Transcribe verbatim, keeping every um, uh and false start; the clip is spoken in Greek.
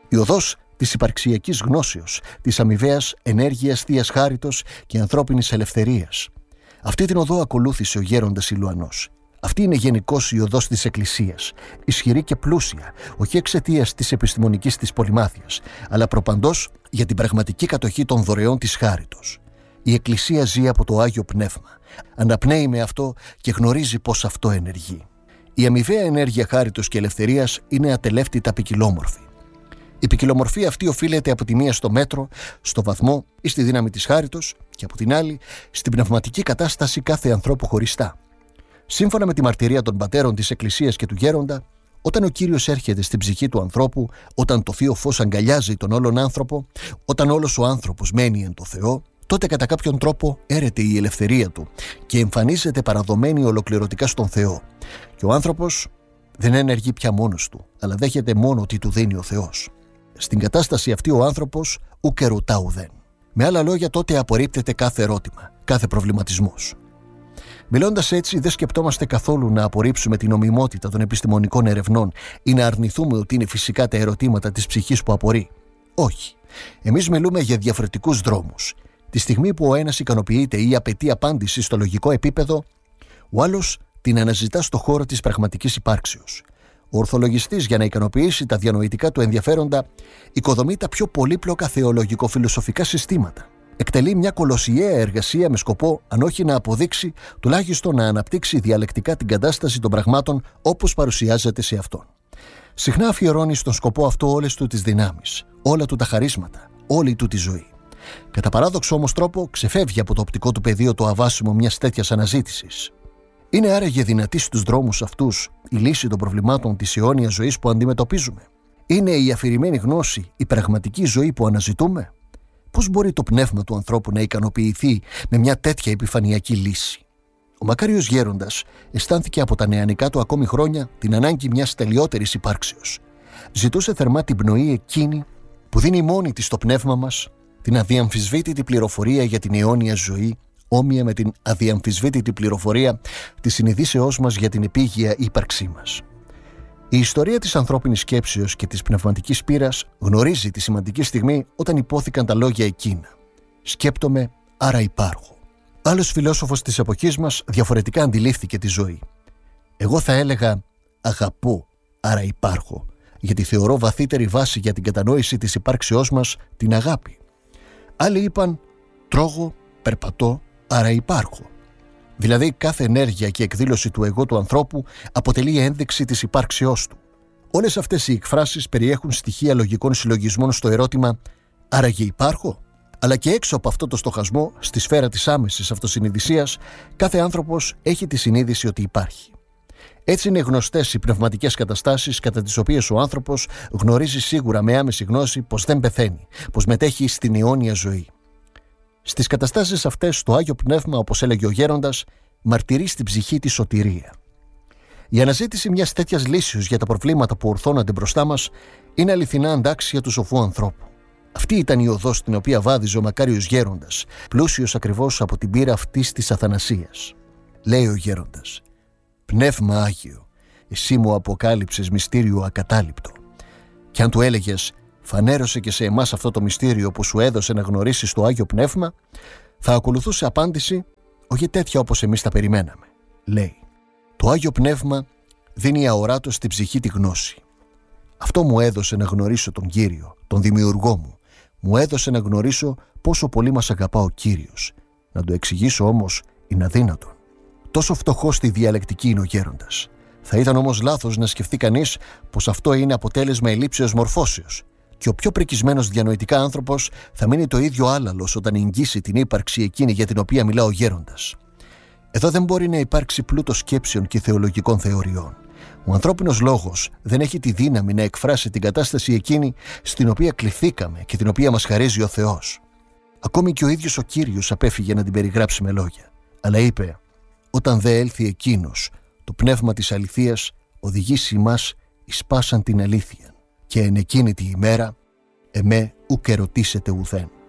Η οδός της υπαρξιακής γνώσεως, της αμοιβαίας ενέργειας θείας χάριτος και ανθρώπινης ελευθερίας. Αυτή την οδό ακολούθησε ο γέροντας Ηλουανός. Αυτή είναι γενικώς η οδός της Εκκλησίας, ισχυρή και πλούσια, όχι εξαιτίας της επιστημονικής της πολυμάθειας, αλλά προπαντός για την πραγματική κατοχή των δωρεών της χάριτος. Η Εκκλησία ζει από το Άγιο Πνεύμα, αναπνέει με αυτό και γνωρίζει πως αυτό ενεργεί. Η αμοιβαία ενέργεια χάριτος και ελευθερίας είναι ατελεύτητα ποικιλόμορφη. Η ποικιλομορφία αυτή οφείλεται από τη μία στο μέτρο, στο βαθμό ή στη δύναμη της χάριτος και από την άλλη στην πνευματική κατάσταση κάθε ανθρώπου χωριστά. Σύμφωνα με τη μαρτυρία των πατέρων της Εκκλησίας και του Γέροντα, όταν ο Κύριος έρχεται στην ψυχή του ανθρώπου, όταν το Θείο Φως αγκαλιάζει τον όλον άνθρωπο, όταν όλος ο άνθρωπος μένει εν το Θεό, τότε κατά κάποιον τρόπο έρεται η ελευθερία του και εμφανίζεται παραδομένη ολοκληρωτικά στον Θεό. Και ο άνθρωπος δεν ενεργεί πια μόνος του, αλλά δέχεται μόνο ότι του δίνει ο Θεός. Στην κατάσταση αυτή ο άνθρωπος ουκ ερωτά ουδέν. Με άλλα λόγια, τότε απορρίπτεται κάθε ερώτημα, κάθε προβληματισμός. Μιλώντας έτσι, δεν σκεπτόμαστε καθόλου να απορρίψουμε την νομιμότητα των επιστημονικών ερευνών ή να αρνηθούμε ότι είναι φυσικά τα ερωτήματα της ψυχής που απορεί. Όχι. Εμείς μιλούμε για διαφορετικούς δρόμους. Τη στιγμή που ο ένας ικανοποιείται ή απαιτεί απάντηση στο λογικό επίπεδο, ο άλλος την αναζητά στο χώρο της πραγματικής υπάρξεως. Ο ορθολογιστής, για να ικανοποιήσει τα διανοητικά του ενδιαφέροντα, οικοδομεί τα πιο πολύπλοκα θεολογικο-φιλοσοφικά συστήματα. Εκτελεί μια κολοσιαία εργασία με σκοπό, αν όχι να αποδείξει, τουλάχιστον να αναπτύξει διαλεκτικά την κατάσταση των πραγμάτων όπως παρουσιάζεται σε αυτόν. Συχνά αφιερώνει στον σκοπό αυτό όλες του τις δυνάμεις, όλα του τα χαρίσματα, όλη του τη ζωή. Κατά παράδοξο όμως τρόπο, ξεφεύγει από το οπτικό του πεδίο το αβάσιμο μιας τέτοιας αναζήτησης. Είναι άραγε δυνατή στους δρόμους αυτούς η λύση των προβλημάτων της αιώνιας ζωής που αντιμετωπίζουμε? Είναι η αφηρημένη γνώση, η πραγματική ζωή που αναζητούμε? Πώς μπορεί το πνεύμα του ανθρώπου να ικανοποιηθεί με μια τέτοια επιφανειακή λύση? Ο μακάριος γέροντας αισθάνθηκε από τα νεανικά του ακόμη χρόνια την ανάγκη μιας τελειότερης υπάρξεως. Ζητούσε θερμά την πνοή εκείνη που δίνει μόνη της στο πνεύμα μας την αδιαμφισβήτητη πληροφορία για την αιώνια ζωή, όμοια με την αδιαμφισβήτητη πληροφορία της συνειδήσεώς μας για την επίγεια ύπαρξή μας. Η ιστορία της ανθρώπινης σκέψεως και της πνευματικής πείρας γνωρίζει τη σημαντική στιγμή όταν υπόθηκαν τα λόγια εκείνα. «Σκέπτομαι, άρα υπάρχω». Άλλος φιλόσοφος της εποχής μας διαφορετικά αντιλήφθηκε τη ζωή. Εγώ θα έλεγα «αγαπώ, άρα υπάρχω», γιατί θεωρώ βαθύτερη βάση για την κατανόηση της υπάρξεώς μας την αγάπη. Άλλοι είπαν «τρώγω, περπατώ, άρα υπάρχω». Δηλαδή κάθε ενέργεια και εκδήλωση του εγώ του ανθρώπου αποτελεί ένδειξη της υπάρξεώς του. Όλες αυτές οι εκφράσεις περιέχουν στοιχεία λογικών συλλογισμών στο ερώτημα «άραγε υπάρχω?». Αλλά και έξω από αυτό το στοχασμό, στη σφαίρα της άμεσης αυτοσυνειδησίας, κάθε άνθρωπος έχει τη συνείδηση ότι υπάρχει. Έτσι είναι γνωστές οι πνευματικές καταστάσεις κατά τις οποίες ο άνθρωπος γνωρίζει σίγουρα με άμεση γνώση πως δεν πεθαίνει, πως μετέχει στην αιώνια ζωή. Στις καταστάσεις αυτές το Άγιο Πνεύμα, όπως έλεγε ο γέροντας, μαρτυρεί στην ψυχή τη σωτηρία. Η αναζήτηση μιας τέτοιας λύσεως για τα προβλήματα που ορθώνονται μπροστά μας είναι αληθινά αντάξια του σοφού ανθρώπου. Αυτή ήταν η οδός την οποία βάδιζε ο μακάριος γέροντας, πλούσιος ακριβώς από την πείρα αυτής της αθανασίας. Λέει ο γέροντας: «Πνεύμα Άγιο, εσύ μου αποκάλυψες μυστήριο ακατάληπτο». Και αν του έλεγες «φανέρωσε και σε εμάς αυτό το μυστήριο που σου έδωσε να γνωρίσεις το Άγιο Πνεύμα», θα ακολουθούσε απάντηση όχι τέτοια όπως εμείς τα περιμέναμε. Λέει: «Το Άγιο Πνεύμα δίνει αοράτως στην ψυχή τη γνώση. Αυτό μου έδωσε να γνωρίσω τον Κύριο, τον Δημιουργό μου. Μου έδωσε να γνωρίσω πόσο πολύ μας αγαπά ο Κύριος. Να το εξηγήσω όμως είναι αδύνατον. Τόσο φτωχός στη διαλεκτική είναι ο γέροντας. Θα ήταν όμως λάθος να σκεφτεί κανείς πως αυτό είναι αποτέλεσμα ελλείψεως μορφώσεως. Και ο πιο πρικισμένος διανοητικά άνθρωπος θα μείνει το ίδιο άλαλος όταν εγγύσει την ύπαρξη εκείνη για την οποία μιλά ο γέροντας. Εδώ δεν μπορεί να υπάρξει πλούτος σκέψεων και θεολογικών θεωριών. Ο ανθρώπινος λόγος δεν έχει τη δύναμη να εκφράσει την κατάσταση εκείνη στην οποία κληθήκαμε και την οποία μας χαρίζει ο Θεός. Ακόμη και ο ίδιος ο Κύριος απέφυγε να την περιγράψει με λόγια. Αλλά είπε: «Όταν δε έλθει εκείνος, το πνεύμα της αληθείας οδηγήσει μας εις πάσαν την αλήθεια. Και εν εκείνη τη ημέρα, εμέ ουκ ερωτήσετε ουδέν».